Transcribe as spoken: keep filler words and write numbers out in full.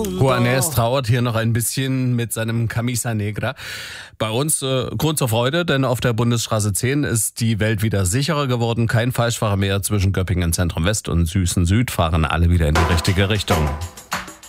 Juanes trauert hier noch ein bisschen mit seinem Camisa Negra. Bei uns äh, Grund zur Freude, denn auf der Bundesstraße zehn ist die Welt wieder sicherer geworden. Kein Falschfahrer mehr zwischen Göppingen Zentrum West und Süßen Süd, fahren alle wieder in die richtige Richtung.